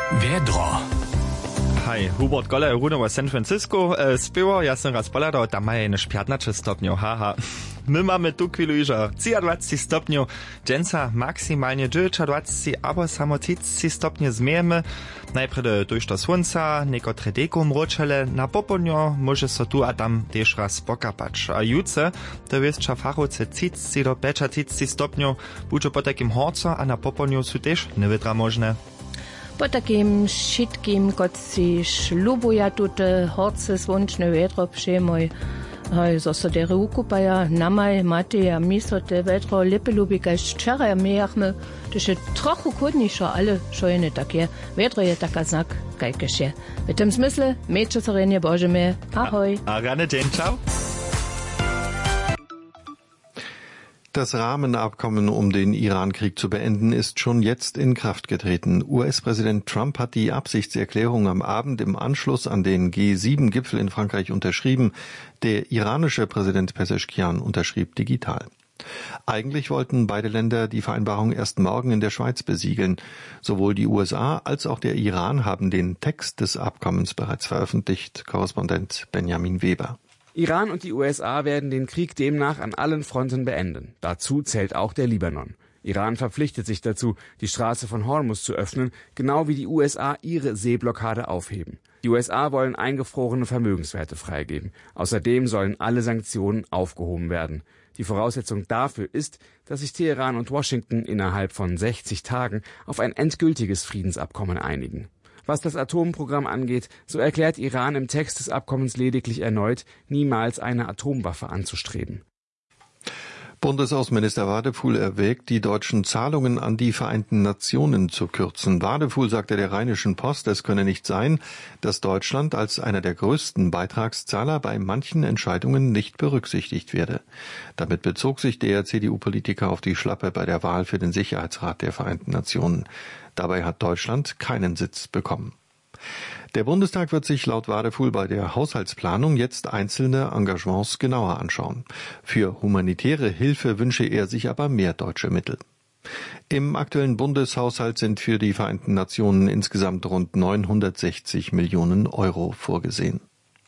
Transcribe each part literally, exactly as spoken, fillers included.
Vedro. Hej, Hubert Goller, Runo San Francisco. E, Spivo, ja sam razpoladao, da ma je neš pětnaście stopňov, haha. My mamy tu chwilu już dwadzieścia stopňov, dżęca maksymalnie dziewięćdziesiąt, aber samo trzydzieści stopnie zmiejemy. Najpierw durch do słońca, niekotre deko mroczele, na popołudniu może so tu a tam też raz pokapać. A jutro, to jest czafachowce trzydzieści do pięćdziesiąt stopňov, buďo po takim horcu, a na popołudniu są też niewytra możne. Po takim šitkim, kot si šlubuja tute horce svončne vedro přemoj, zo so dere ukupaja, namaj, mati, a mi so te vedro lepe lubi, kaj včeraj mejachme, to še trochu kudnišo, ale šo je ne tak je. Vedro je taka znak, kaj keš je. V tem smisle, meče so renje Bože me, ahoj. A, a rane den, ciao. Das Rahmenabkommen, um den Iran-Krieg zu beenden, ist schon jetzt in Kraft getreten. U S-Präsident Trump hat die Absichtserklärung am Abend im Anschluss an den G sieben Gipfel in Frankreich unterschrieben. Der iranische Präsident Pezeshkian unterschrieb digital. Eigentlich wollten beide Länder die Vereinbarung erst morgen in der Schweiz besiegeln. Sowohl die U S A als auch der Iran haben den Text des Abkommens bereits veröffentlicht. Korrespondent Benjamin Weber. Iran und die U S A werden den Krieg demnach an allen Fronten beenden. Dazu zählt auch der Libanon. Iran verpflichtet sich dazu, die Straße von Hormuz zu öffnen, genau wie die U S A ihre Seeblockade aufheben. Die U S A wollen eingefrorene Vermögenswerte freigeben. Außerdem sollen alle Sanktionen aufgehoben werden. Die Voraussetzung dafür ist, dass sich Teheran und Washington innerhalb von sechzig Tagen auf ein endgültiges Friedensabkommen einigen. Was das Atomprogramm angeht, so erklärt Iran im Text des Abkommens lediglich erneut, niemals eine Atomwaffe anzustreben. Bundesaußenminister Wadephul erwägt, die deutschen Zahlungen an die Vereinten Nationen zu kürzen. Wadephul sagte der Rheinischen Post, es könne nicht sein, dass Deutschland als einer der größten Beitragszahler bei manchen Entscheidungen nicht berücksichtigt werde. Damit bezog sich der C D U-Politiker auf die Schlappe bei der Wahl für den Sicherheitsrat der Vereinten Nationen. Dabei hat Deutschland keinen Sitz bekommen. Der Bundestag wird sich laut Wadephul bei der Haushaltsplanung jetzt einzelne Engagements genauer anschauen. Für humanitäre Hilfe wünsche er sich aber mehr deutsche Mittel. Im aktuellen Bundeshaushalt sind für die Vereinten Nationen insgesamt rund neunhundertsechzig Millionen Euro vorgesehen.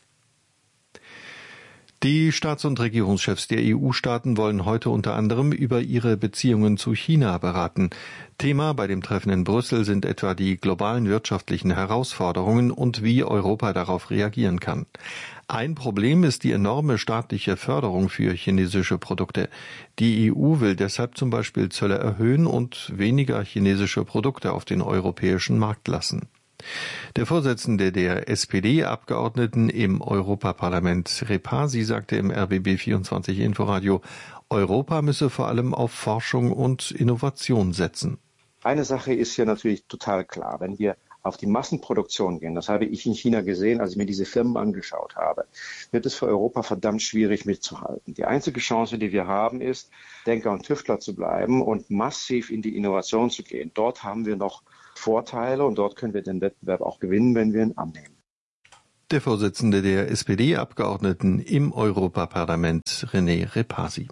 Die Staats- und Regierungschefs der E U-Staaten wollen heute unter anderem über ihre Beziehungen zu China beraten. Thema bei dem Treffen in Brüssel sind etwa die globalen wirtschaftlichen Herausforderungen und wie Europa darauf reagieren kann. Ein Problem ist die enorme staatliche Förderung für chinesische Produkte. Die E U will deshalb zum Beispiel Zölle erhöhen und weniger chinesische Produkte auf den europäischen Markt lassen. Der Vorsitzende der S P D-Abgeordneten im Europaparlament, Repasi, sagte im R B B vierundzwanzig Inforadio, Europa müsse vor allem auf Forschung und Innovation setzen. Eine Sache ist ja natürlich total klar, wenn wir auf die Massenproduktion gehen, das habe ich in China gesehen, als ich mir diese Firmen angeschaut habe, wird es für Europa verdammt schwierig mitzuhalten. Die einzige Chance, die wir haben, ist, Denker und Tüftler zu bleiben und massiv in die Innovation zu gehen. Dort haben wir noch Vorteile und dort können wir den Wettbewerb auch gewinnen, wenn wir ihn annehmen. Der Vorsitzende der S P D-Abgeordneten im Europaparlament, René Repasi.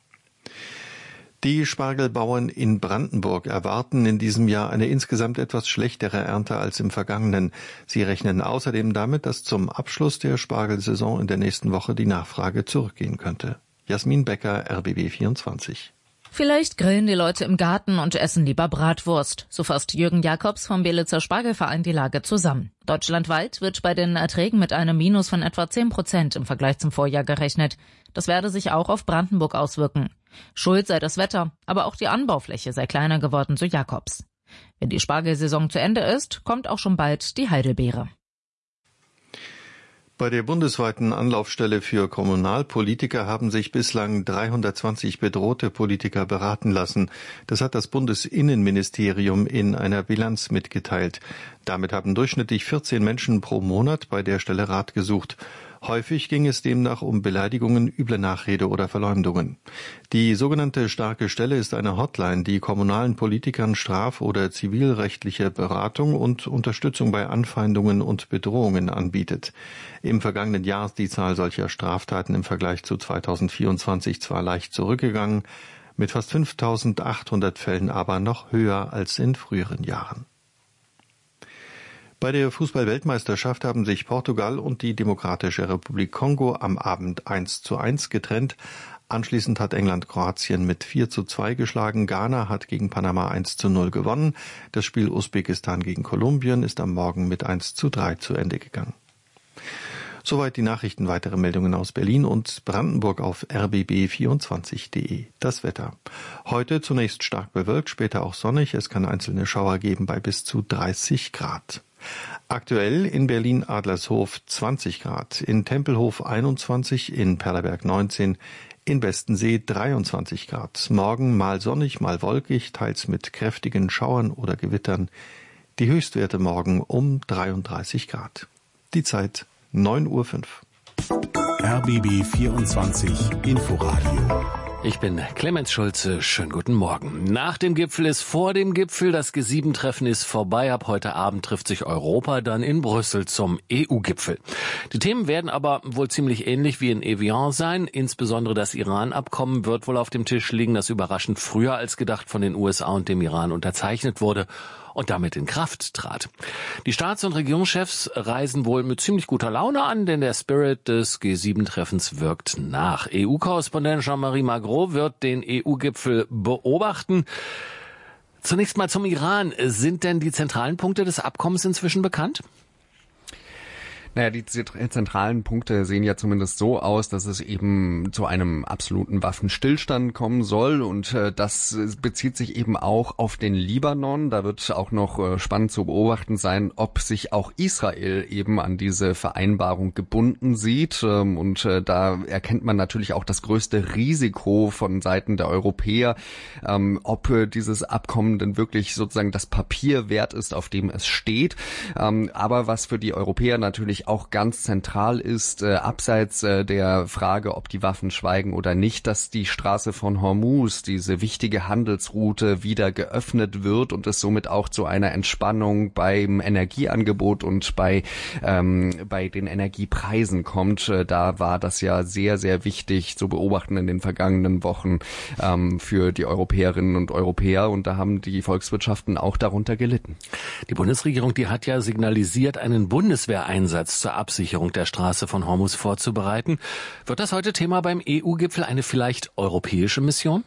Die Spargelbauern in Brandenburg erwarten in diesem Jahr eine insgesamt etwas schlechtere Ernte als im vergangenen. Sie rechnen außerdem damit, dass zum Abschluss der Spargelsaison in der nächsten Woche die Nachfrage zurückgehen könnte. Jasmin Becker, R B B vierundzwanzig. Vielleicht grillen die Leute im Garten und essen lieber Bratwurst. So fasst Jürgen Jakobs vom Belitzer Spargelverein die Lage zusammen. Deutschlandweit wird bei den Erträgen mit einem Minus von etwa zehn Prozent im Vergleich zum Vorjahr gerechnet. Das werde sich auch auf Brandenburg auswirken. Schuld sei das Wetter, aber auch die Anbaufläche sei kleiner geworden, so Jakobs. Wenn die Spargelsaison zu Ende ist, kommt auch schon bald die Heidelbeere. Bei der bundesweiten Anlaufstelle für Kommunalpolitiker haben sich bislang dreihundertzwanzig bedrohte Politiker beraten lassen. Das hat das Bundesinnenministerium in einer Bilanz mitgeteilt. Damit haben durchschnittlich vierzehn Menschen pro Monat bei der Stelle Rat gesucht. Häufig ging es demnach um Beleidigungen, üble Nachrede oder Verleumdungen. Die sogenannte starke Stelle ist eine Hotline, die kommunalen Politikern straf- oder zivilrechtliche Beratung und Unterstützung bei Anfeindungen und Bedrohungen anbietet. Im vergangenen Jahr ist die Zahl solcher Straftaten im Vergleich zu zweitausendvierundzwanzig zwar leicht zurückgegangen, mit fast fünftausendachthundert Fällen aber noch höher als in früheren Jahren. Bei der Fußball-Weltmeisterschaft haben sich Portugal und die Demokratische Republik Kongo am Abend eins zu eins getrennt. Anschließend hat England Kroatien mit vier zu zwei geschlagen. Ghana hat gegen Panama eins zu null gewonnen. Das Spiel Usbekistan gegen Kolumbien ist am Morgen mit eins zu drei zu Ende gegangen. Soweit die Nachrichten. Weitere Meldungen aus Berlin und Brandenburg auf r b b vierundzwanzig punkt de. Das Wetter. Heute zunächst stark bewölkt, später auch sonnig. Es kann einzelne Schauer geben bei bis zu dreißig Grad. Aktuell in Berlin-Adlershof zwanzig Grad, in Tempelhof einundzwanzig, in Perleberg neunzehn, in Bestensee dreiundzwanzig Grad. Morgen mal sonnig, mal wolkig, teils mit kräftigen Schauern oder Gewittern. Die Höchstwerte morgen um dreiunddreißig Grad. Die Zeit neun Uhr fünf. R B B vierundzwanzig Inforadio. Ich bin Clemens Schulze. Schönen guten Morgen. Nach dem Gipfel ist vor dem Gipfel. Das G sieben Treffen ist vorbei. Ab heute Abend trifft sich Europa dann in Brüssel zum E U-Gipfel. Die Themen werden aber wohl ziemlich ähnlich wie in Evian sein. Insbesondere das Iran-Abkommen wird wohl auf dem Tisch liegen, das überraschend früher als gedacht von den U S A und dem Iran unterzeichnet wurde und damit in Kraft trat. Die Staats- und Regierungschefs reisen wohl mit ziemlich guter Laune an, denn der Spirit des G sieben Treffens wirkt nach. E U-Korrespondent Jean-Marie Magro wird den E U-Gipfel beobachten. Zunächst mal zum Iran. Sind denn die zentralen Punkte des Abkommens inzwischen bekannt? Naja, die zentralen Punkte sehen ja zumindest so aus, dass es eben zu einem absoluten Waffenstillstand kommen soll und äh, das bezieht sich eben auch auf den Libanon. Da wird auch noch äh, spannend zu beobachten sein, ob sich auch Israel eben an diese Vereinbarung gebunden sieht ähm, und äh, da erkennt man natürlich auch das größte Risiko von Seiten der Europäer, ähm, ob äh, dieses Abkommen denn wirklich sozusagen das Papier wert ist, auf dem es steht. Ähm, aber was für die Europäer natürlich auch ganz zentral ist, äh, abseits äh, der Frage, ob die Waffen schweigen oder nicht, dass die Straße von Hormuz, diese wichtige Handelsroute, wieder geöffnet wird und es somit auch zu einer Entspannung beim Energieangebot und bei ähm, bei den Energiepreisen kommt. Äh, da war das ja sehr, sehr wichtig zu beobachten in den vergangenen Wochen ähm, für die Europäerinnen und Europäer und da haben die Volkswirtschaften auch darunter gelitten. Die Bundesregierung, die hat ja signalisiert, einen Bundeswehreinsatz zur Absicherung der Straße von Hormuz vorzubereiten. Wird das heute Thema beim E U-Gipfel, eine vielleicht europäische Mission?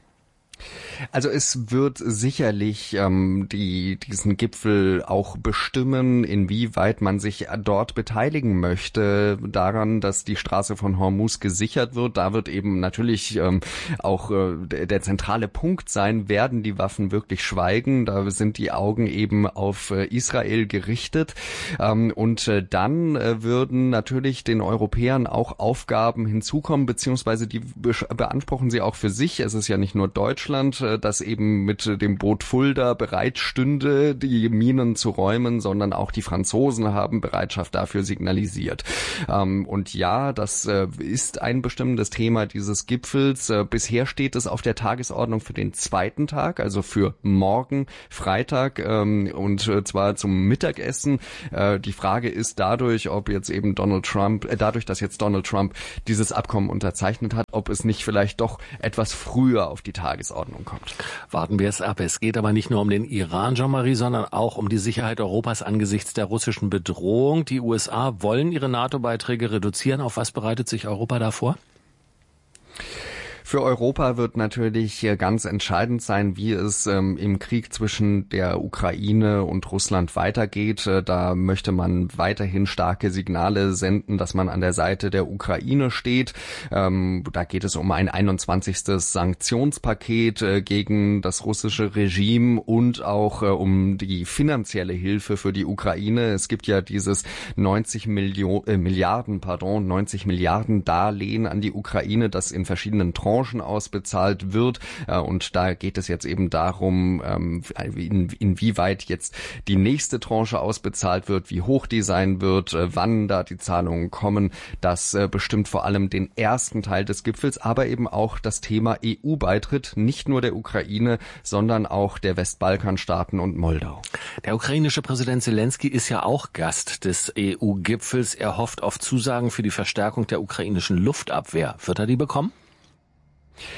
Also es wird sicherlich ähm, die diesen Gipfel auch bestimmen, inwieweit man sich dort beteiligen möchte daran, dass die Straße von Hormuz gesichert wird. Da wird eben natürlich ähm, auch äh, der, der zentrale Punkt sein, werden die Waffen wirklich schweigen? Da sind die Augen eben auf äh, Israel gerichtet. Ähm, und äh, dann äh, würden natürlich den Europäern auch Aufgaben hinzukommen, beziehungsweise die be- beanspruchen sie auch für sich. Es ist ja nicht nur Deutschland, das eben mit dem Boot Fulda bereit stünde, die Minen zu räumen, sondern auch die Franzosen haben Bereitschaft dafür signalisiert. Und ja, das ist ein bestimmendes Thema dieses Gipfels. Bisher steht es auf der Tagesordnung für den zweiten Tag, also für morgen, Freitag, und zwar zum Mittagessen. Die Frage ist dadurch, ob jetzt eben Donald Trump, dadurch, dass jetzt Donald Trump dieses Abkommen unterzeichnet hat, ob es nicht vielleicht doch etwas früher auf die Tagesordnung kommt. Warten wir es ab. Es geht aber nicht nur um den Iran, Jean-Marie, sondern auch um die Sicherheit Europas angesichts der russischen Bedrohung. Die U S A wollen ihre NATO-Beiträge reduzieren. Auf was bereitet sich Europa da vor? Für Europa wird natürlich ganz entscheidend sein, wie es ähm, im Krieg zwischen der Ukraine und Russland weitergeht. Da möchte man weiterhin starke Signale senden, dass man an der Seite der Ukraine steht. Ähm, da geht es um ein einundzwanzigstes Sanktionspaket äh, gegen das russische Regime und auch äh, um die finanzielle Hilfe für die Ukraine. Es gibt ja dieses neunzig Millionen, äh, Milliarden, pardon, neunzig Milliarden Darlehen an die Ukraine, das in verschiedenen Tranchen ausbezahlt wird. Und da geht es jetzt eben darum, in, inwieweit jetzt die nächste Tranche ausbezahlt wird, wie hoch die sein wird, wann da die Zahlungen kommen. Das bestimmt vor allem den ersten Teil des Gipfels, aber eben auch das Thema E U-Beitritt, nicht nur der Ukraine, sondern auch der Westbalkanstaaten und Moldau. Der ukrainische Präsident Zelensky ist ja auch Gast des E U-Gipfels. Er hofft auf Zusagen für die Verstärkung der ukrainischen Luftabwehr. Wird er die bekommen?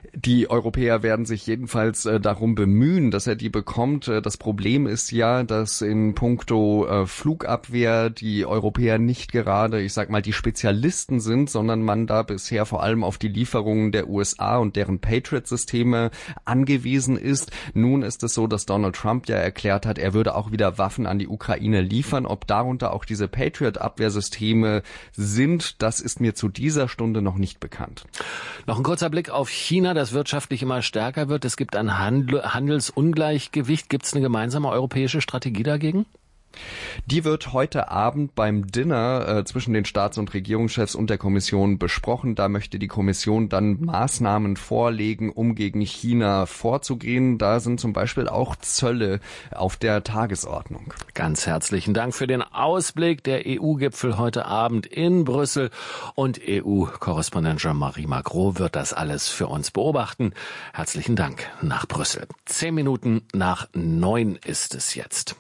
Die Europäer werden sich jedenfalls äh, darum bemühen, dass er die bekommt. Äh, das Problem ist ja, dass in puncto äh, Flugabwehr die Europäer nicht gerade, ich sag mal, die Spezialisten sind, sondern man da bisher vor allem auf die Lieferungen der U S A und deren Patriot-Systeme angewiesen ist. Nun ist es so, dass Donald Trump ja erklärt hat, er würde auch wieder Waffen an die Ukraine liefern. Ob darunter auch diese Patriot-Abwehrsysteme sind, das ist mir zu dieser Stunde noch nicht bekannt. Noch ein kurzer Blick auf China, das wirtschaftlich immer stärker wird. Es gibt ein Handel- Handelsungleichgewicht. Gibt es eine gemeinsame europäische Strategie dagegen? Die wird heute Abend beim Dinner äh, zwischen den Staats- und Regierungschefs und der Kommission besprochen. Da möchte die Kommission dann Maßnahmen vorlegen, um gegen China vorzugehen. Da sind zum Beispiel auch Zölle auf der Tagesordnung. Ganz herzlichen Dank für den Ausblick. Der E U-Gipfel heute Abend in Brüssel und E U-Korrespondent Jean-Marie Magro wird das alles für uns beobachten. Herzlichen Dank nach Brüssel. Zehn Minuten nach neun ist es jetzt.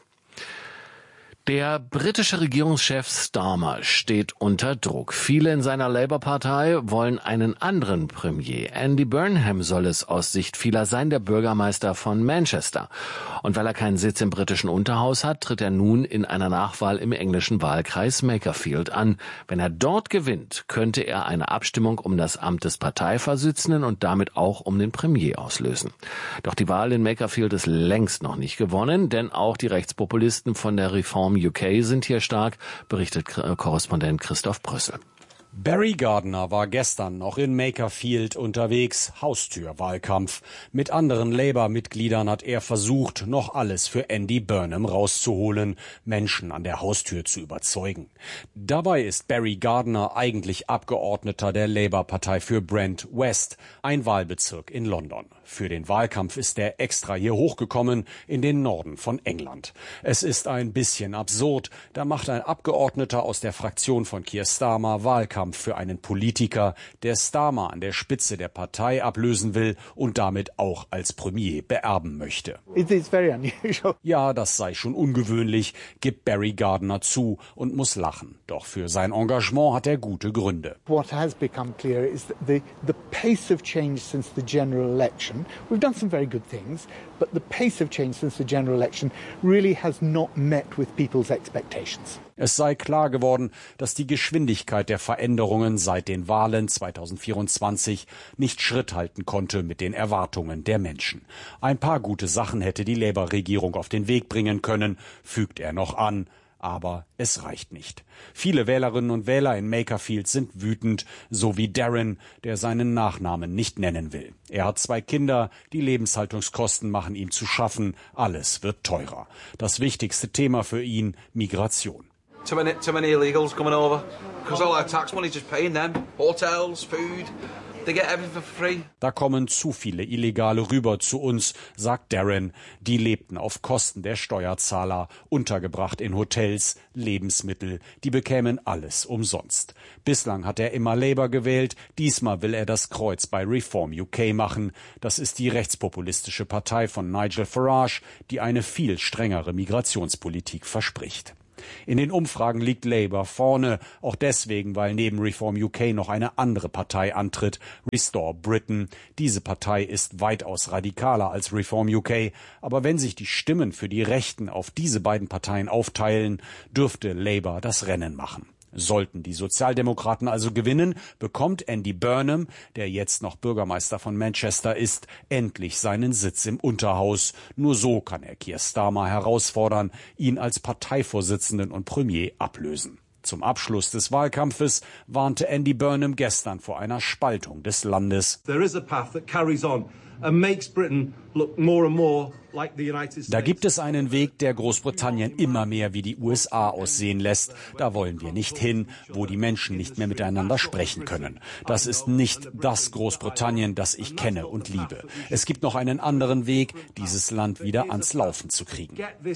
Der britische Regierungschef Starmer steht unter Druck. Viele in seiner Labour-Partei wollen einen anderen Premier. Andy Burnham soll es aus Sicht vieler sein, der Bürgermeister von Manchester. Und weil er keinen Sitz im britischen Unterhaus hat, tritt er nun in einer Nachwahl im englischen Wahlkreis Makerfield an. Wenn er dort gewinnt, könnte er eine Abstimmung um das Amt des Parteivorsitzenden und damit auch um den Premier auslösen. Doch die Wahl in Makerfield ist längst noch nicht gewonnen, denn auch die Rechtspopulisten von der Reform U K sind hier stark, berichtet Korrespondent Christoph Brüssel. Barry Gardiner war gestern noch in Makerfield unterwegs, Haustürwahlkampf. Mit anderen Labour-Mitgliedern hat er versucht, noch alles für Andy Burnham rauszuholen, Menschen an der Haustür zu überzeugen. Dabei ist Barry Gardiner eigentlich Abgeordneter der Labour-Partei für Brent West, ein Wahlbezirk in London. Für den Wahlkampf ist er extra hier hochgekommen, in den Norden von England. Es ist ein bisschen absurd, da macht ein Abgeordneter aus der Fraktion von Keir Starmer Wahlkampf für einen Politiker, der Starmer an der Spitze der Partei ablösen will und damit auch als Premier beerben möchte. It is very unusual. Ja, das sei schon ungewöhnlich, gibt Barry Gardiner zu und muss lachen. Doch für sein Engagement hat er gute Gründe. What has become clear is that the, the pace of change since the general election, we've done some very good things, but the pace of change since the general election really has not met with people's expectations. Es sei klar geworden, dass die Geschwindigkeit der Veränderungen seit den Wahlen zweitausendvierundzwanzig nicht Schritt halten konnte mit den Erwartungen der Menschen. Ein paar gute Sachen hätte die Labour-Regierung auf den Weg bringen können, fügt er noch an. Aber es reicht nicht. Viele Wählerinnen und Wähler in Makerfield sind wütend, so wie Darren, der seinen Nachnamen nicht nennen will. Er hat zwei Kinder, die Lebenshaltungskosten machen ihm zu schaffen, alles wird teurer. Das wichtigste Thema für ihn, Migration. Too many, too many illegals coming over, because all our tax money just paying them, hotels, food. They get everything for free. Da kommen zu viele Illegale rüber zu uns, sagt Darren. Die lebten auf Kosten der Steuerzahler, untergebracht in Hotels, Lebensmittel. Die bekämen alles umsonst. Bislang hat er immer Labour gewählt. Diesmal will er das Kreuz bei Reform U K machen. Das ist die rechtspopulistische Partei von Nigel Farage, die eine viel strengere Migrationspolitik verspricht. In den Umfragen liegt Labour vorne, auch deswegen, weil neben Reform U K noch eine andere Partei antritt, Restore Britain. Diese Partei ist weitaus radikaler als Reform U K, aber wenn sich die Stimmen für die Rechten auf diese beiden Parteien aufteilen, dürfte Labour das Rennen machen. Sollten die Sozialdemokraten also gewinnen, bekommt Andy Burnham, der jetzt noch Bürgermeister von Manchester ist, endlich seinen Sitz im Unterhaus. Nur so kann er Keir Starmer herausfordern, ihn als Parteivorsitzenden und Premier ablösen. Zum Abschluss des Wahlkampfes warnte Andy Burnham gestern vor einer Spaltung des Landes. There is a path that carries on and makes Britain look more and more like the United States. Da gibt es einen Weg, der Großbritannien immer mehr wie die U S A aussehen lässt. Da wollen wir nicht hin, wo die Menschen nicht mehr miteinander sprechen können. Das ist nicht das Großbritannien, das ich kenne und liebe. Es gibt noch einen anderen Weg, dieses Land wieder ans Laufen zu kriegen.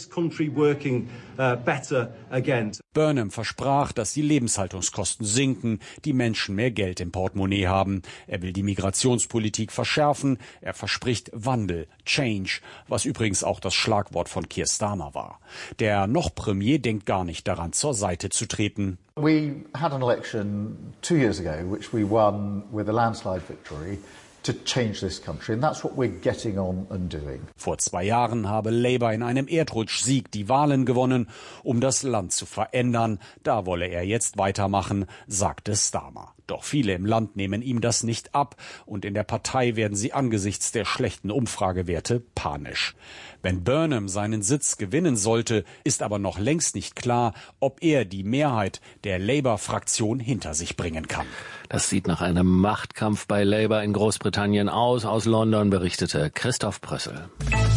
Burnham versprach, dass die Lebenshaltungskosten sinken, die Menschen mehr Geld im Portemonnaie haben. Er will die Migrationspolitik verschärfen. Er verspricht Wandel, Change, was übrigens auch das Schlagwort von Keir Starmer war. Der noch Premier denkt gar nicht daran, zur Seite zu treten. We had an election two years ago, which we won with a landslide victory to change this country, and that's what we're getting on and doing. Vor zwei Jahren habe Labour in einem Erdrutschsieg die Wahlen gewonnen, um das Land zu verändern. Da wolle er jetzt weitermachen, sagte Starmer. Doch viele im Land nehmen ihm das nicht ab und in der Partei werden sie angesichts der schlechten Umfragewerte panisch. Wenn Burnham seinen Sitz gewinnen sollte, ist aber noch längst nicht klar, ob er die Mehrheit der Labour-Fraktion hinter sich bringen kann. Das sieht nach einem Machtkampf bei Labour in Großbritannien aus. Aus London berichtete Christoph Brössel.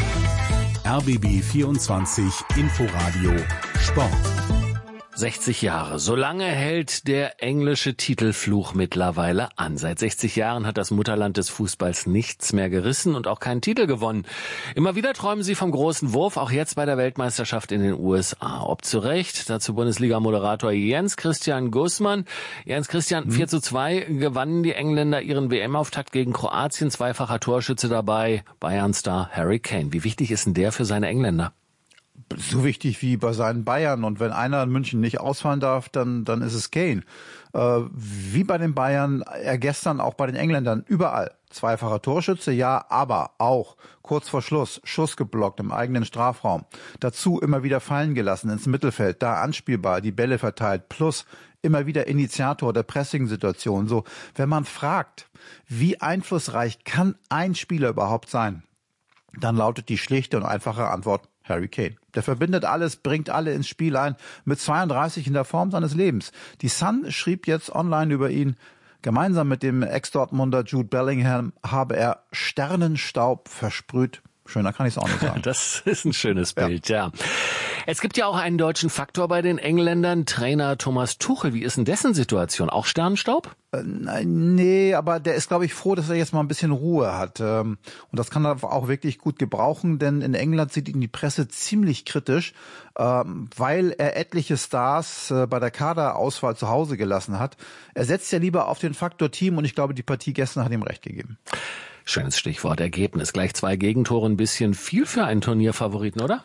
R B B vierundzwanzig Inforadio Sport. sechzig Jahre. So lange hält der englische Titelfluch mittlerweile an. Seit sechzig Jahren hat das Mutterland des Fußballs nichts mehr gerissen und auch keinen Titel gewonnen. Immer wieder träumen sie vom großen Wurf, auch jetzt bei der Weltmeisterschaft in den U S A. Ob zu Recht, dazu Bundesliga-Moderator Jens Christian Gussmann. Jens Christian, hm. vier zu zwei gewannen die Engländer ihren W M-Auftakt gegen Kroatien. Zweifacher Torschütze dabei, Bayern-Star Harry Kane. Wie wichtig ist denn der für seine Engländer? So wichtig wie bei seinen Bayern. Und wenn einer in München nicht ausfallen darf, dann, dann ist es Kane. Äh, wie bei den Bayern, er gestern auch bei den Engländern, überall. Zweifacher Torschütze, ja, aber auch kurz vor Schluss, Schuss geblockt im eigenen Strafraum. Dazu immer wieder fallen gelassen ins Mittelfeld, da anspielbar, die Bälle verteilt, plus immer wieder Initiator der Pressing-Situation. So, wenn man fragt, wie einflussreich kann ein Spieler überhaupt sein, dann lautet die schlichte und einfache Antwort Harry Kane. Der verbindet alles, bringt alle ins Spiel ein, mit zweiunddreißig in der Form seines Lebens. Die Sun schrieb jetzt online über ihn, gemeinsam mit dem Ex-Dortmunder Jude Bellingham habe er Sternenstaub versprüht. Schöner kann ich es auch nicht sagen. Das ist ein schönes Bild, ja. ja. Es gibt ja auch einen deutschen Faktor bei den Engländern, Trainer Thomas Tuchel. Wie ist denn dessen Situation? Auch Sternenstaub? Äh, nee, aber der ist, glaube ich, froh, dass er jetzt mal ein bisschen Ruhe hat. Und das kann er auch wirklich gut gebrauchen, denn in England sieht ihn die Presse ziemlich kritisch, weil er etliche Stars bei der Kaderauswahl zu Hause gelassen hat. Er setzt ja lieber auf den Faktor Team und ich glaube, die Partie gestern hat ihm recht gegeben. Schönes Stichwort, Ergebnis. Gleich zwei Gegentore, ein bisschen viel für einen Turnierfavoriten, oder?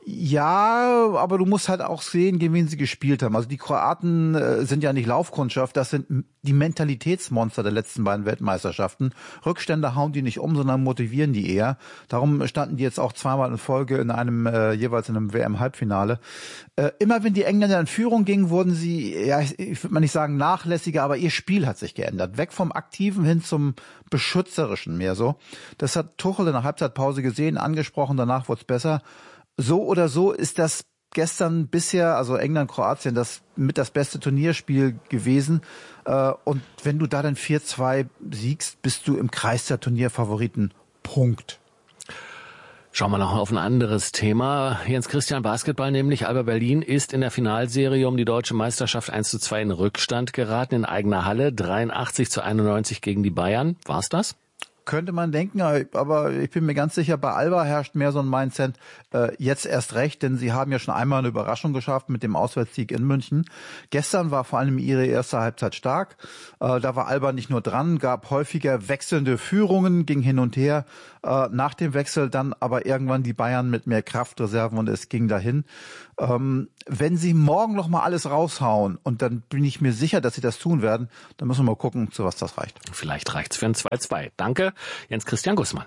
Ja, aber du musst halt auch sehen, gegen wen sie gespielt haben. Also die Kroaten äh, sind ja nicht Laufkundschaft, das sind die Mentalitätsmonster der letzten beiden Weltmeisterschaften. Rückstände hauen die nicht um, sondern motivieren die eher. Darum standen die jetzt auch zweimal in Folge in einem äh, jeweils in einem W M-Halbfinale. Äh, immer wenn die Engländer in Führung gingen, wurden sie, ja, ich, ich würde mal nicht sagen nachlässiger, aber ihr Spiel hat sich geändert. Weg vom Aktiven hin zum Beschützerischen mehr so. Das hat Tuchel in der Halbzeitpause gesehen, angesprochen, danach wurde es besser. So oder so ist das gestern bisher, also England, Kroatien, das mit das beste Turnierspiel gewesen. Und wenn du da dann vier zwei siegst, bist du im Kreis der Turnierfavoriten. Punkt. Schauen wir noch auf ein anderes Thema. Jens Christian, Basketball nämlich. Alba Berlin ist in der Finalserie um die deutsche Meisterschaft eins zu zwei in Rückstand geraten in eigener Halle. dreiundachtzig zu einundneunzig gegen die Bayern. War's das? Könnte man denken, aber ich bin mir ganz sicher, bei Alba herrscht mehr so ein Mindset, äh, jetzt erst recht, denn sie haben ja schon einmal eine Überraschung geschafft mit dem Auswärtssieg in München. Gestern war vor allem ihre erste Halbzeit stark, äh, da war Alba nicht nur dran, gab häufiger wechselnde Führungen, ging hin und her, äh, nach dem Wechsel dann aber irgendwann die Bayern mit mehr Kraftreserven und es ging dahin. Ähm, wenn sie morgen noch mal alles raushauen, und dann bin ich mir sicher, dass sie das tun werden, dann müssen wir mal gucken, zu was das reicht. Vielleicht reicht's für ein zwei zwei. Danke, Jens Christian Gussmann.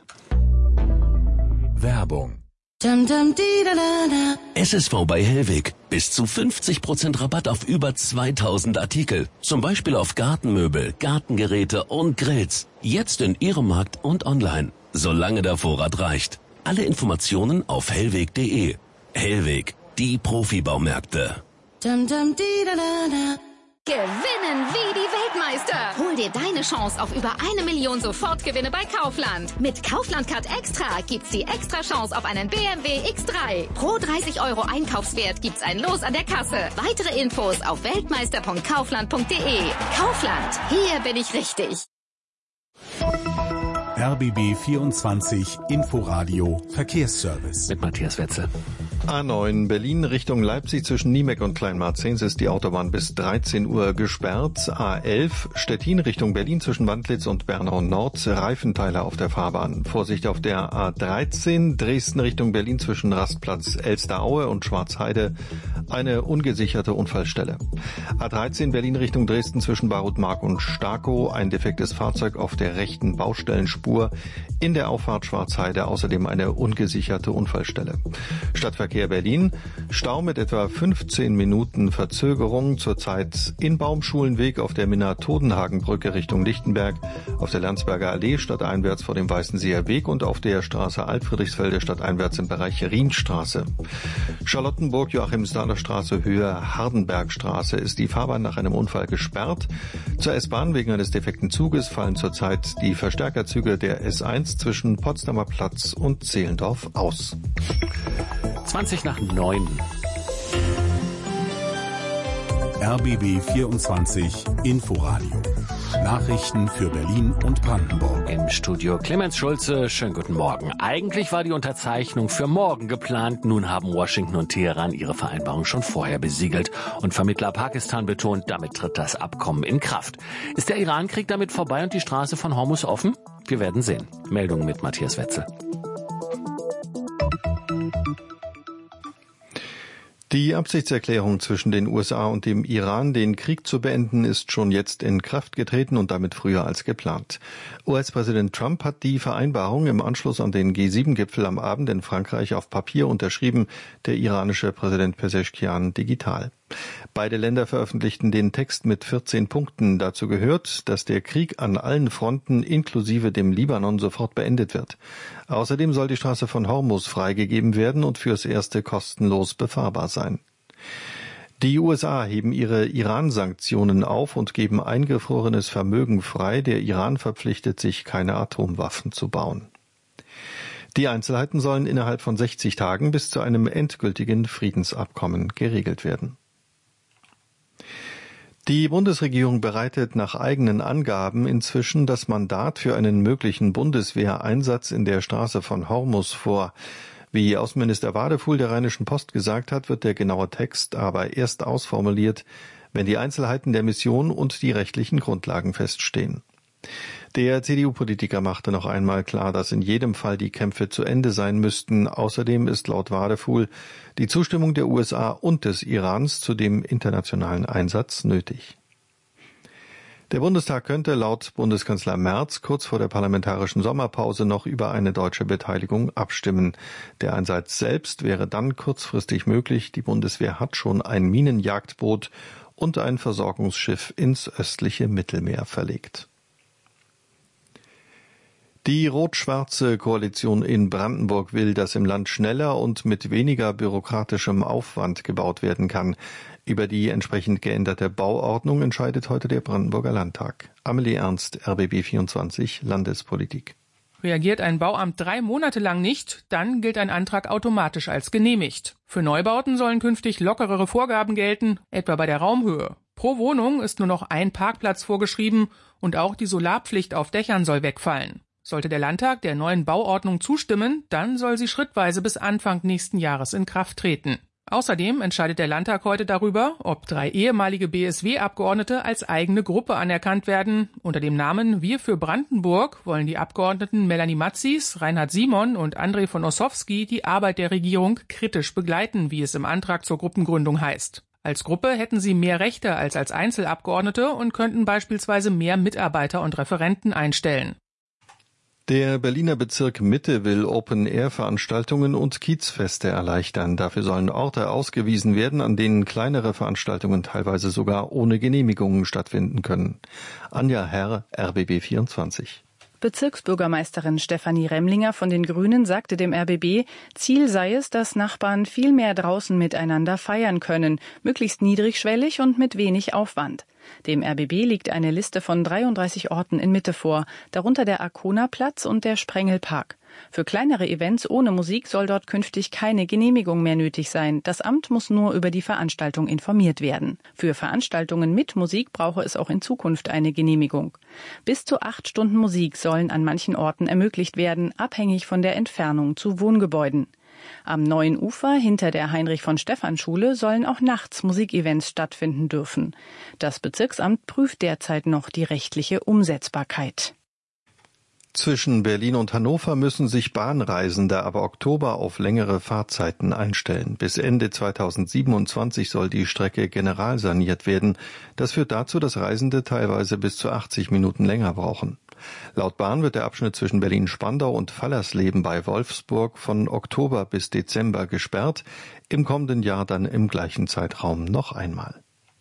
Werbung. S S V bei Hellweg. Bis zu fünfzig Prozent Rabatt auf über zweitausend Artikel. Zum Beispiel auf Gartenmöbel, Gartengeräte und Grills. Jetzt in Ihrem Markt und online. Solange der Vorrat reicht. Alle Informationen auf hellweg punkt de. Hellweg. Die Profibaumärkte. Gewinnen wie die Weltmeister. Hol dir deine Chance auf über eine Million Sofortgewinne bei Kaufland. Mit Kaufland Card Extra gibt's die extra Chance auf einen B M W X drei. Pro dreißig Euro Einkaufswert gibt's ein Los an der Kasse. Weitere Infos auf weltmeister punkt kaufland punkt de. Kaufland, hier bin ich richtig. R B B vierundzwanzig Inforadio Verkehrsservice. Mit Matthias Wetzel. A neun Berlin Richtung Leipzig zwischen Niemeck und Kleinmarzens ist die Autobahn bis dreizehn Uhr gesperrt. A elf Stettin Richtung Berlin zwischen Wandlitz und Bernau Nord, Reifenteile auf der Fahrbahn. Vorsicht auf der A dreizehn Dresden Richtung Berlin zwischen Rastplatz Elsteraue und Schwarzheide. Eine ungesicherte Unfallstelle. A dreizehn Berlin Richtung Dresden zwischen Barutmark und Starkow. Ein defektes Fahrzeug auf der rechten Baustellenspur. In der Auffahrt Schwarzheide außerdem eine ungesicherte Unfallstelle. Stadtverkehr Berlin. Stau mit etwa fünfzehn Minuten Verzögerung. Zurzeit in Baumschulenweg auf der Minna-Todenhagen-Brücke Richtung Lichtenberg. Auf der Landsberger Allee stadteinwärts vor dem Weißenseer Weg und auf der Straße Altfriedrichsfelde stadteinwärts im Bereich Rienstraße. Charlottenburg-Joachimsthaler Straße Höhe Hardenbergstraße ist die Fahrbahn nach einem Unfall gesperrt. Zur S-Bahn wegen eines defekten Zuges fallen zurzeit die Verstärkerzüge der S eins zwischen Potsdamer Platz und Zehlendorf aus. zwanzig nach neun. R B B vierundzwanzig Inforadio. Nachrichten für Berlin und Brandenburg. Im Studio Clemens Schulze, schönen guten Morgen. Eigentlich war die Unterzeichnung für morgen geplant. Nun haben Washington und Teheran ihre Vereinbarung schon vorher besiegelt. Und Vermittler Pakistan betont, damit tritt das Abkommen in Kraft. Ist der Irankrieg damit vorbei und die Straße von Hormuz offen? Wir werden sehen. Meldungen mit Matthias Wetzel. Die Absichtserklärung zwischen den U S A und dem Iran, den Krieg zu beenden, ist schon jetzt in Kraft getreten und damit früher als geplant. U S-Präsident Trump hat die Vereinbarung im Anschluss an den G sieben Gipfel am Abend in Frankreich auf Papier unterschrieben, der iranische Präsident Pezeshkian digital. Beide Länder veröffentlichten den Text mit vierzehn Punkten. Dazu gehört, dass der Krieg an allen Fronten inklusive dem Libanon sofort beendet wird. Außerdem soll die Straße von Hormuz freigegeben werden und fürs Erste kostenlos befahrbar sein. Die U S A heben ihre Iran-Sanktionen auf und geben eingefrorenes Vermögen frei. Der Iran verpflichtet sich, keine Atomwaffen zu bauen. Die Einzelheiten sollen innerhalb von sechzig Tagen bis zu einem endgültigen Friedensabkommen geregelt werden. Die Bundesregierung bereitet nach eigenen Angaben inzwischen das Mandat für einen möglichen Bundeswehreinsatz in der Straße von Hormuz vor. Wie Außenminister Wadefuhl der Rheinischen Post gesagt hat, wird der genaue Text aber erst ausformuliert, wenn die Einzelheiten der Mission und die rechtlichen Grundlagen feststehen. Der C D U-Politiker machte noch einmal klar, dass in jedem Fall die Kämpfe zu Ende sein müssten. Außerdem ist laut Wadefuhl die Zustimmung der U S A und des Irans zu dem internationalen Einsatz nötig. Der Bundestag könnte laut Bundeskanzler Merz kurz vor der parlamentarischen Sommerpause noch über eine deutsche Beteiligung abstimmen. Der Einsatz selbst wäre dann kurzfristig möglich. Die Bundeswehr hat schon ein Minenjagdboot und ein Versorgungsschiff ins östliche Mittelmeer verlegt. Die rot-schwarze Koalition in Brandenburg will, dass im Land schneller und mit weniger bürokratischem Aufwand gebaut werden kann. Über die entsprechend geänderte Bauordnung entscheidet heute der Brandenburger Landtag. Amelie Ernst, R B B vierundzwanzig, Landespolitik. Reagiert ein Bauamt drei Monate lang nicht, dann gilt ein Antrag automatisch als genehmigt. Für Neubauten sollen künftig lockerere Vorgaben gelten, etwa bei der Raumhöhe. Pro Wohnung ist nur noch ein Parkplatz vorgeschrieben und auch die Solarpflicht auf Dächern soll wegfallen. Sollte der Landtag der neuen Bauordnung zustimmen, dann soll sie schrittweise bis Anfang nächsten Jahres in Kraft treten. Außerdem entscheidet der Landtag heute darüber, ob drei ehemalige B S W-Abgeordnete als eigene Gruppe anerkannt werden. Unter dem Namen Wir für Brandenburg wollen die Abgeordneten Melanie Matzis, Reinhard Simon und André von Ossowski die Arbeit der Regierung kritisch begleiten, wie es im Antrag zur Gruppengründung heißt. Als Gruppe hätten sie mehr Rechte als als Einzelabgeordnete und könnten beispielsweise mehr Mitarbeiter und Referenten einstellen. Der Berliner Bezirk Mitte will Open-Air-Veranstaltungen und Kiezfeste erleichtern. Dafür sollen Orte ausgewiesen werden, an denen kleinere Veranstaltungen teilweise sogar ohne Genehmigungen stattfinden können. Anja Herr, R B B vierundzwanzig. Bezirksbürgermeisterin Stefanie Remlinger von den Grünen sagte dem R B B, Ziel sei es, dass Nachbarn viel mehr draußen miteinander feiern können, möglichst niedrigschwellig und mit wenig Aufwand. Dem R B B liegt eine Liste von dreiunddreißig Orten in Mitte vor, darunter der Arkona-Platz und der Sprengelpark. Für kleinere Events ohne Musik soll dort künftig keine Genehmigung mehr nötig sein. Das Amt muss nur über die Veranstaltung informiert werden. Für Veranstaltungen mit Musik brauche es auch in Zukunft eine Genehmigung. Bis zu acht Stunden Musik sollen an manchen Orten ermöglicht werden, abhängig von der Entfernung zu Wohngebäuden. Am Neuen Ufer hinter der Heinrich-von-Stephan-Schule sollen auch nachts Musikevents stattfinden dürfen. Das Bezirksamt prüft derzeit noch die rechtliche Umsetzbarkeit. Zwischen Berlin und Hannover müssen sich Bahnreisende ab Oktober auf längere Fahrzeiten einstellen. Bis Ende zweitausendsiebenundzwanzig soll die Strecke generalsaniert werden. Das führt dazu, dass Reisende teilweise bis zu achtzig Minuten länger brauchen. Laut Bahn wird der Abschnitt zwischen Berlin-Spandau und Fallersleben bei Wolfsburg von Oktober bis Dezember gesperrt, im kommenden Jahr dann im gleichen Zeitraum noch einmal.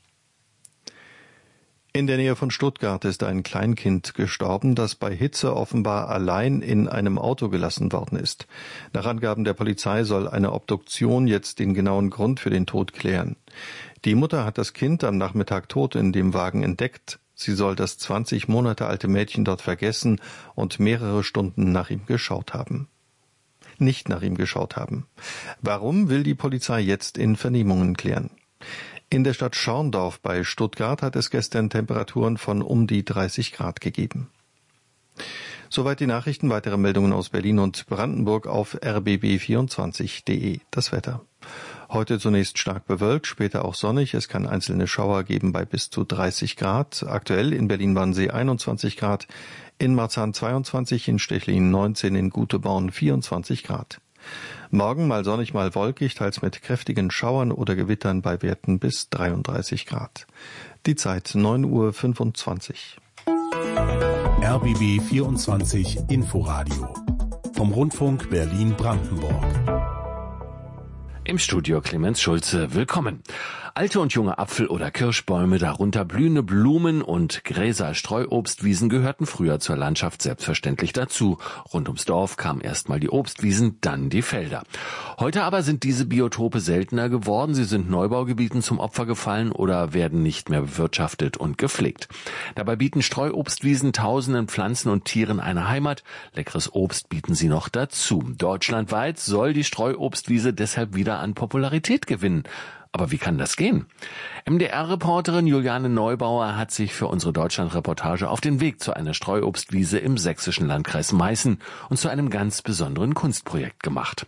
In der Nähe von Stuttgart ist ein Kleinkind gestorben, das bei Hitze offenbar allein in einem Auto gelassen worden ist. Nach Angaben der Polizei soll eine Obduktion jetzt den genauen Grund für den Tod klären. Die Mutter hat das Kind am Nachmittag tot in dem Wagen entdeckt. Sie soll das zwanzig Monate alte Mädchen dort vergessen und mehrere Stunden nach ihm geschaut haben. Nicht nach ihm geschaut haben. Warum, will die Polizei jetzt in Vernehmungen klären. In der Stadt Schorndorf bei Stuttgart hat es gestern Temperaturen von um die dreißig Grad gegeben. Soweit die Nachrichten. Weitere Meldungen aus Berlin und Brandenburg auf r b b vierundzwanzig punkt de. Das Wetter. Heute zunächst stark bewölkt, später auch sonnig. Es kann einzelne Schauer geben bei bis zu dreißig Grad. Aktuell in Berlin-Wannsee einundzwanzig Grad, in Marzahn zweiundzwanzig, in Stechlin neunzehn, in Guteborn vierundzwanzig Grad. Morgen mal sonnig, mal wolkig, teils mit kräftigen Schauern oder Gewittern bei Werten bis dreiunddreißig Grad. Die Zeit neun Uhr fünfundzwanzig. R B B vierundzwanzig Inforadio vom Rundfunk Berlin-Brandenburg. Im Studio Clemens Schulze, willkommen. Alte und junge Apfel- oder Kirschbäume, darunter blühende Blumen und Gräser, Streuobstwiesen gehörten früher zur Landschaft selbstverständlich dazu. Rund ums Dorf kamen erstmal die Obstwiesen, dann die Felder. Heute aber sind diese Biotope seltener geworden. Sie sind Neubaugebieten zum Opfer gefallen oder werden nicht mehr bewirtschaftet und gepflegt. Dabei bieten Streuobstwiesen tausenden Pflanzen und Tieren eine Heimat. Leckeres Obst bieten sie noch dazu. Deutschlandweit soll die Streuobstwiese deshalb wieder an Popularität gewinnen. Aber wie kann das gehen? M D R-Reporterin Juliane Neubauer hat sich für unsere Deutschland-Reportage auf den Weg zu einer Streuobstwiese im sächsischen Landkreis Meißen und zu einem ganz besonderen Kunstprojekt gemacht.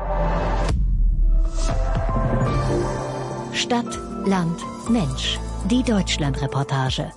Stadt, Land, Mensch. Die Deutschland-Reportage.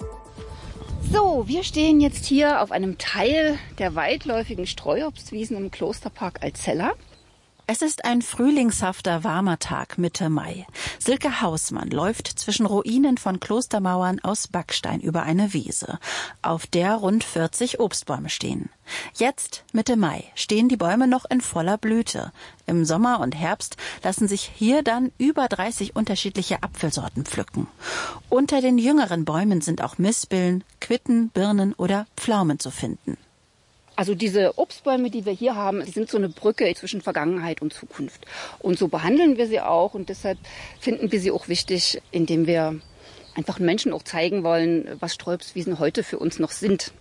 So, wir stehen jetzt hier auf einem Teil der weitläufigen Streuobstwiesen im Klosterpark Alzella. Es ist ein frühlingshafter, warmer Tag Mitte Mai. Silke Hausmann läuft zwischen Ruinen von Klostermauern aus Backstein über eine Wiese, auf der rund vierzig Obstbäume stehen. Jetzt, Mitte Mai, stehen die Bäume noch in voller Blüte. Im Sommer und Herbst lassen sich hier dann über dreißig unterschiedliche Apfelsorten pflücken. Unter den jüngeren Bäumen sind auch Mispeln, Quitten, Birnen oder Pflaumen zu finden. Also diese Obstbäume, die wir hier haben, die sind so eine Brücke zwischen Vergangenheit und Zukunft. Und so behandeln wir sie auch und deshalb finden wir sie auch wichtig, indem wir einfach Menschen auch zeigen wollen, was Streuobstwiesen heute für uns noch sind.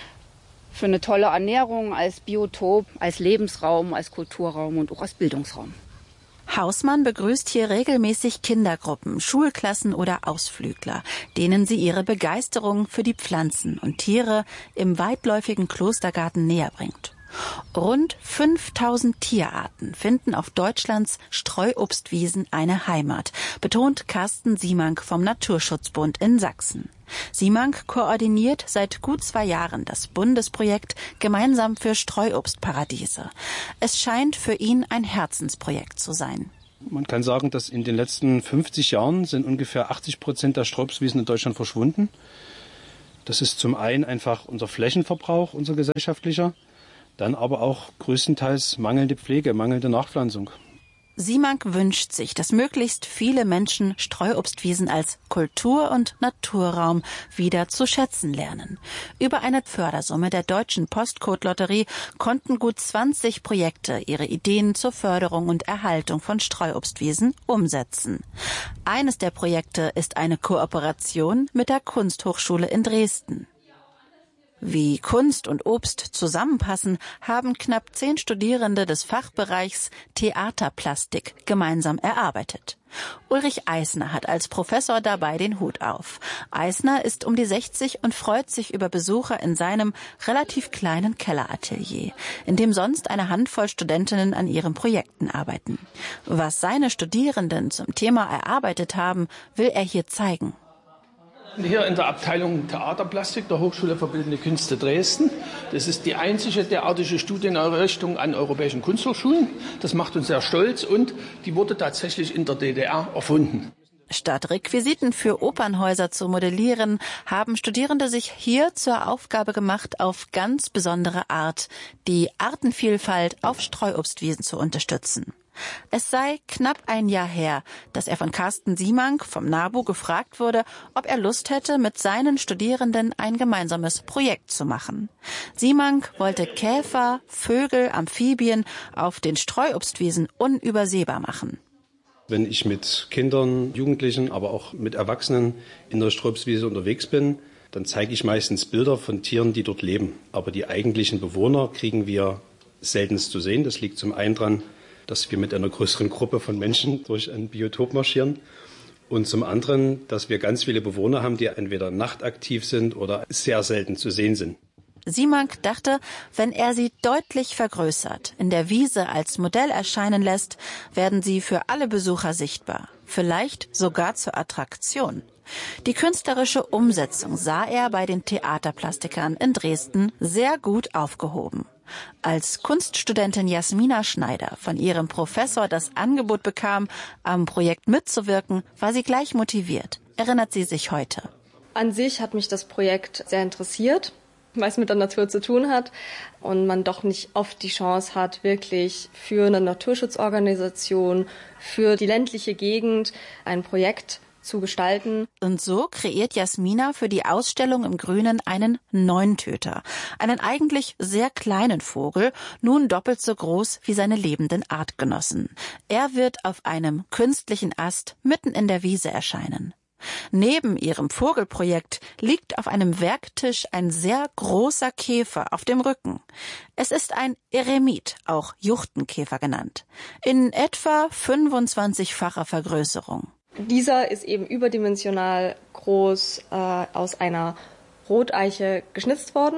Für eine tolle Ernährung, als Biotop, als Lebensraum, als Kulturraum und auch als Bildungsraum. Hausmann begrüßt hier regelmäßig Kindergruppen, Schulklassen oder Ausflügler, denen sie ihre Begeisterung für die Pflanzen und Tiere im weitläufigen Klostergarten näher bringt. Rund fünftausend Tierarten finden auf Deutschlands Streuobstwiesen eine Heimat, betont Carsten Siemank vom Naturschutzbund in Sachsen. Siemank koordiniert seit gut zwei Jahren das Bundesprojekt Gemeinsam für Streuobstparadiese. Es scheint für ihn ein Herzensprojekt zu sein. Man kann sagen, dass in den letzten fünfzig Jahren sind ungefähr achtzig Prozent der Streuobstwiesen in Deutschland verschwunden. Das ist zum einen einfach unser Flächenverbrauch, unser gesellschaftlicher, dann aber auch größtenteils mangelnde Pflege, mangelnde Nachpflanzung. Siemank wünscht sich, dass möglichst viele Menschen Streuobstwiesen als Kultur- und Naturraum wieder zu schätzen lernen. Über eine Fördersumme der Deutschen Postcode-Lotterie konnten gut zwanzig Projekte ihre Ideen zur Förderung und Erhaltung von Streuobstwiesen umsetzen. Eines der Projekte ist eine Kooperation mit der Kunsthochschule in Dresden. Wie Kunst und Obst zusammenpassen, haben knapp zehn Studierende des Fachbereichs Theaterplastik gemeinsam erarbeitet. Ulrich Eisner hat als Professor dabei den Hut auf. Eisner ist um die sechzig und freut sich über Besucher in seinem relativ kleinen Kelleratelier, in dem sonst eine Handvoll Studentinnen an ihren Projekten arbeiten. Was seine Studierenden zum Thema erarbeitet haben, will er hier zeigen. Hier in der Abteilung Theaterplastik der Hochschule für Bildende Künste Dresden. Das ist die einzige derartige Studieneinrichtung an europäischen Kunsthochschulen. Das macht uns sehr stolz und die wurde tatsächlich in der D D R erfunden. Statt Requisiten für Opernhäuser zu modellieren, haben Studierende sich hier zur Aufgabe gemacht, auf ganz besondere Art die Artenvielfalt auf Streuobstwiesen zu unterstützen. Es sei knapp ein Jahr her, dass er von Carsten Siemank vom NABU gefragt wurde, ob er Lust hätte, mit seinen Studierenden ein gemeinsames Projekt zu machen. Siemank wollte Käfer, Vögel, Amphibien auf den Streuobstwiesen unübersehbar machen. Wenn ich mit Kindern, Jugendlichen, aber auch mit Erwachsenen in der Streuobstwiese unterwegs bin, dann zeige ich meistens Bilder von Tieren, die dort leben. Aber die eigentlichen Bewohner kriegen wir seltenst zu sehen. Das liegt zum einen daran, dass wir mit einer größeren Gruppe von Menschen durch ein Biotop marschieren und zum anderen, dass wir ganz viele Bewohner haben, die entweder nachtaktiv sind oder sehr selten zu sehen sind. Siemank dachte, wenn er sie deutlich vergrößert, in der Wiese als Modell erscheinen lässt, werden sie für alle Besucher sichtbar, vielleicht sogar zur Attraktion. Die künstlerische Umsetzung sah er bei den Theaterplastikern in Dresden sehr gut aufgehoben. Als Kunststudentin Jasmina Schneider von ihrem Professor das Angebot bekam, am Projekt mitzuwirken, war sie gleich motiviert, erinnert sie sich heute. An sich hat mich das Projekt sehr interessiert, weil es mit der Natur zu tun hat und man doch nicht oft die Chance hat, wirklich für eine Naturschutzorganisation, für die ländliche Gegend ein Projekt zu gestalten. Und so kreiert Jasmina für die Ausstellung im Grünen einen Neuntöter, einen eigentlich sehr kleinen Vogel, nun doppelt so groß wie seine lebenden Artgenossen. Er wird auf einem künstlichen Ast mitten in der Wiese erscheinen. Neben ihrem Vogelprojekt liegt auf einem Werktisch ein sehr großer Käfer auf dem Rücken. Es ist ein Eremit, auch Juchtenkäfer genannt, in etwa fünfundzwanzigfacher Vergrößerung. Dieser ist eben überdimensional groß äh, aus einer Roteiche geschnitzt worden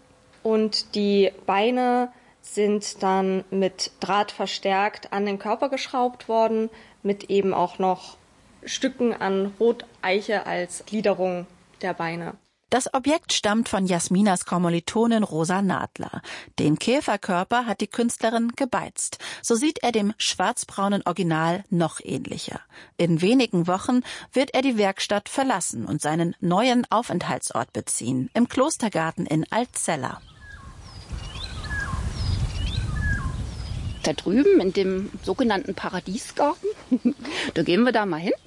und die Beine sind dann mit Draht verstärkt an den Körper geschraubt worden, mit eben auch noch Stücken an Roteiche als Gliederung der Beine. Das Objekt stammt von Jasminas Kommilitonin Rosa Nadler. Den Käferkörper hat die Künstlerin gebeizt. So sieht er dem schwarzbraunen Original noch ähnlicher. In wenigen Wochen wird er die Werkstatt verlassen und seinen neuen Aufenthaltsort beziehen, im Klostergarten in Altzella. Da drüben in dem sogenannten Paradiesgarten, da gehen wir da mal hin.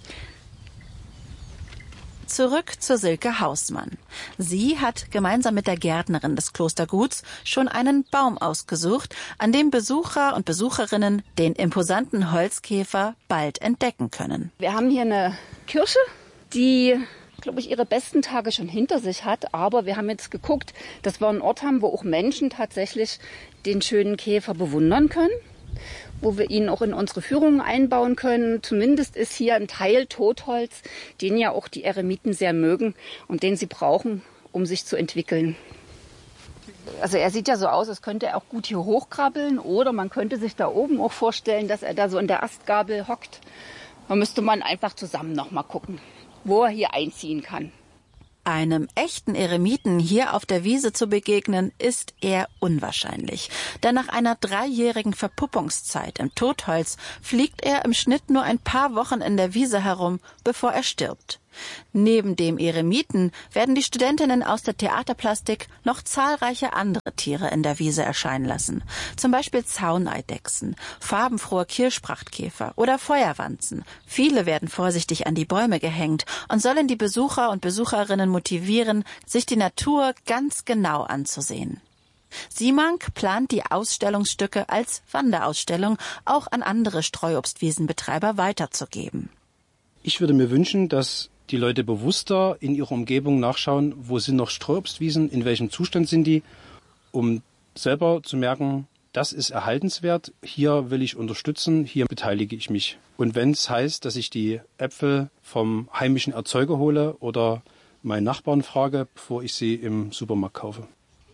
Zurück zu Silke Hausmann. Sie hat gemeinsam mit der Gärtnerin des Klosterguts schon einen Baum ausgesucht, an dem Besucher und Besucherinnen den imposanten Holzkäfer bald entdecken können. Wir haben hier eine Kirsche, die, glaube ich, ihre besten Tage schon hinter sich hat. Aber wir haben jetzt geguckt, dass wir einen Ort haben, wo auch Menschen tatsächlich den schönen Käfer bewundern können, wo wir ihn auch in unsere Führungen einbauen können. Zumindest ist hier ein Teil Totholz, den ja auch die Eremiten sehr mögen und den sie brauchen, um sich zu entwickeln. Also er sieht ja so aus, als könnte er auch gut hier hochkrabbeln oder man könnte sich da oben auch vorstellen, dass er da so in der Astgabel hockt. Da müsste man einfach zusammen noch mal gucken, wo er hier einziehen kann. Einem echten Eremiten hier auf der Wiese zu begegnen, ist eher unwahrscheinlich. Denn nach einer dreijährigen Verpuppungszeit im Totholz fliegt er im Schnitt nur ein paar Wochen in der Wiese herum, bevor er stirbt. Neben dem Eremiten werden die Studentinnen aus der Theaterplastik noch zahlreiche andere Tiere in der Wiese erscheinen lassen. Zum Beispiel Zauneidechsen, farbenfrohe Kirschprachtkäfer oder Feuerwanzen. Viele werden vorsichtig an die Bäume gehängt und sollen die Besucher und Besucherinnen motivieren, sich die Natur ganz genau anzusehen. Siemank plant die Ausstellungsstücke als Wanderausstellung auch an andere Streuobstwiesenbetreiber weiterzugeben. Ich würde mir wünschen, dass die Leute bewusster in ihrer Umgebung nachschauen, wo sind noch Streuobstwiesen, in welchem Zustand sind die, um selber zu merken, das ist erhaltenswert, hier will ich unterstützen, hier beteilige ich mich. Und wenn es heißt, dass ich die Äpfel vom heimischen Erzeuger hole oder meinen Nachbarn frage, bevor ich sie im Supermarkt kaufe.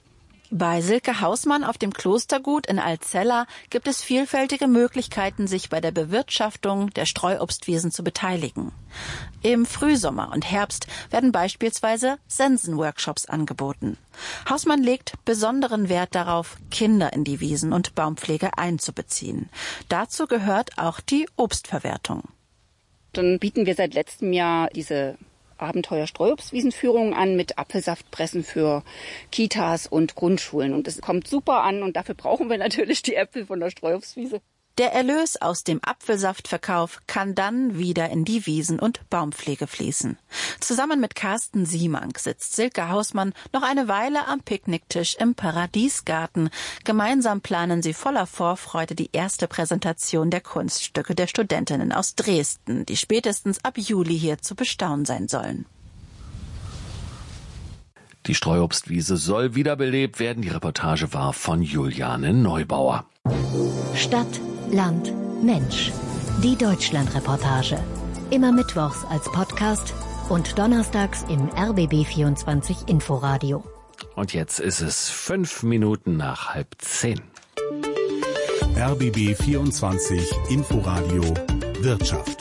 Bei Silke Hausmann auf dem Klostergut in Alzella gibt es vielfältige Möglichkeiten, sich bei der Bewirtschaftung der Streuobstwiesen zu beteiligen. Im Frühsommer und Herbst werden beispielsweise Sensenworkshops angeboten. Hausmann legt besonderen Wert darauf, Kinder in die Wiesen- und Baumpflege einzubeziehen. Dazu gehört auch die Obstverwertung. Dann bieten wir seit letztem Jahr diese Abenteuer-Streuobstwiesenführungen an mit Apfelsaftpressen für Kitas und Grundschulen. Und es kommt super an und dafür brauchen wir natürlich die Äpfel von der Streuobstwiese. Der Erlös aus dem Apfelsaftverkauf kann dann wieder in die Wiesen- und Baumpflege fließen. Zusammen mit Carsten Siemank sitzt Silke Hausmann noch eine Weile am Picknicktisch im Paradiesgarten. Gemeinsam planen sie voller Vorfreude die erste Präsentation der Kunststücke der Studentinnen aus Dresden, die spätestens ab Juli hier zu bestaunen sein sollen. Die Streuobstwiese soll wiederbelebt werden. Die Reportage war von Juliane Neubauer. Stadt, Land, Mensch. Die Deutschlandreportage. Immer mittwochs als Podcast und donnerstags im R B B vierundzwanzig Inforadio. Und jetzt ist es fünf Minuten nach halb zehn. R B B vierundzwanzig Inforadio Wirtschaft.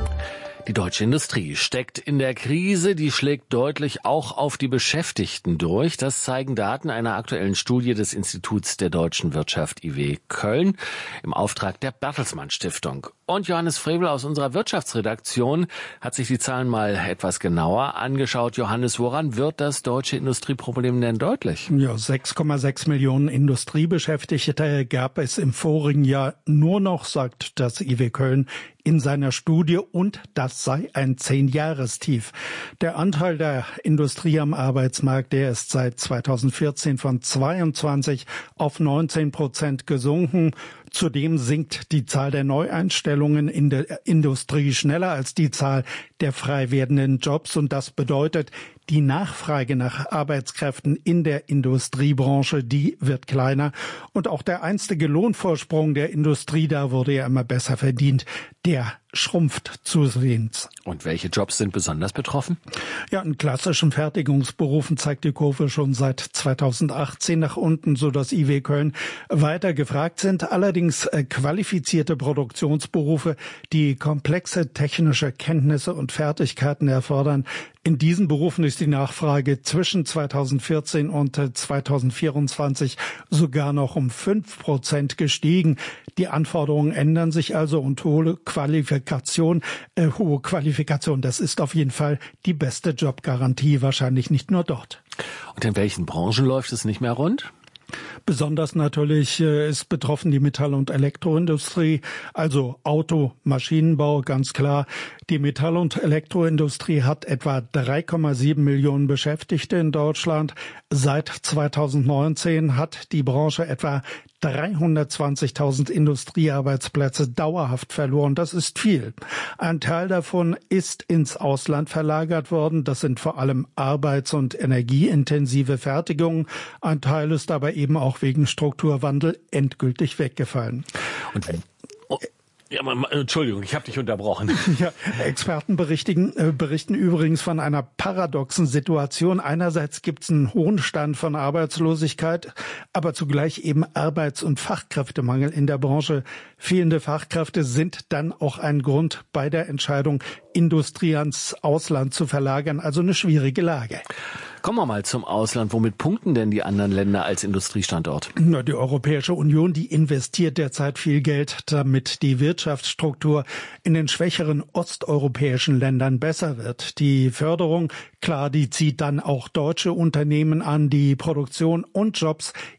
Die deutsche Industrie steckt in der Krise, die schlägt deutlich auch auf die Beschäftigten durch. Das zeigen Daten einer aktuellen Studie des Instituts der deutschen Wirtschaft I W Köln im Auftrag der Bertelsmann Stiftung. Und Johannes Frevel aus unserer Wirtschaftsredaktion hat sich die Zahlen mal etwas genauer angeschaut. Johannes, woran wird das deutsche Industrieproblem denn deutlich? Ja, sechs Komma sechs Millionen Industriebeschäftigte gab es im vorigen Jahr nur noch, sagt das I W Köln in seiner Studie, und das sei ein Zehn-Jahrestief. Der Anteil der Industrie am Arbeitsmarkt, der ist seit zweitausendvierzehn von zweiundzwanzig auf neunzehn Prozent gesunken. Zudem sinkt die Zahl der Neueinstellungen in der Industrie schneller als die Zahl der frei werdenden Jobs. Und das bedeutet, die Nachfrage nach Arbeitskräften in der Industriebranche, die wird kleiner. Und auch der einstige Lohnvorsprung der Industrie, da wurde ja immer besser verdient, der schrumpft zusehends. Und welche Jobs sind besonders betroffen? Ja, in klassischen Fertigungsberufen zeigt die Kurve schon seit zweitausendachtzehn nach unten, so dass I W Köln weiter gefragt sind. Allerdings äh, qualifizierte Produktionsberufe, die komplexe technische Kenntnisse und Fertigkeiten erfordern. In diesen Berufen ist die Nachfrage zwischen zweitausendvierzehn und zweitausendvierundzwanzig sogar noch um fünf Prozent gestiegen. Die Anforderungen ändern sich also und hohe Qualifikation, äh, hohe Qualifikation, das ist auf jeden Fall die beste Jobgarantie, wahrscheinlich nicht nur dort. Und in welchen Branchen läuft es nicht mehr rund? Besonders natürlich äh, ist betroffen die Metall- und Elektroindustrie, also Auto, Maschinenbau, ganz klar. Die Metall- und Elektroindustrie hat etwa drei Komma sieben Millionen Beschäftigte in Deutschland. Seit zweitausendneunzehn hat die Branche etwa dreihundertzwanzigtausend Industriearbeitsplätze dauerhaft verloren. Das ist viel. Ein Teil davon ist ins Ausland verlagert worden. Das sind vor allem arbeits- und energieintensive Fertigungen. Ein Teil ist aber eben auch wegen Strukturwandel endgültig weggefallen. Und oh. Ja, man, Entschuldigung, ich habe dich unterbrochen. Ja, Experten berichten, äh, berichten übrigens von einer paradoxen Situation. Einerseits gibt es einen hohen Stand von Arbeitslosigkeit, aber zugleich eben Arbeits- und Fachkräftemangel in der Branche. Fehlende Fachkräfte sind dann auch ein Grund bei der Entscheidung, Industrie ans Ausland zu verlagern. Also eine schwierige Lage. Kommen wir mal zum Ausland. Womit punkten denn die anderen Länder als Industriestandort? Na, die Europäische Union, die investiert derzeit viel Geld, damit die Wirtschaftsstruktur in den schwächeren osteuropäischen Ländern besser wird. Die Förderung, klar, die zieht dann auch deutsche Unternehmen an, die Produktion und Jobs